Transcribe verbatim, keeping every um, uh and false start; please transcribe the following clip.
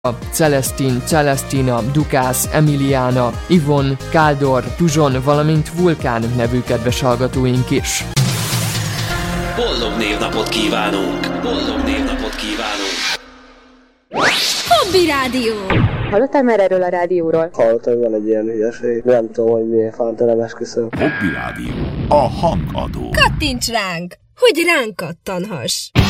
Celestin, Celestina, Dukász, Emiliana, Ivon, Káldor, Tuzson, valamint Vulkán nevű kedves hallgatóink is. Boldog névnapot kívánunk! Boldog névnapot kívánunk! Hobby Rádió! Hallottál már erről a rádióról? Hallottam, van egy ilyen hülyeség. Nem tudom, hogy miért fánt, nem esküszöm. Hobby Rádió. A hangadó. Kattints ránk, hogy ránk kattanhass!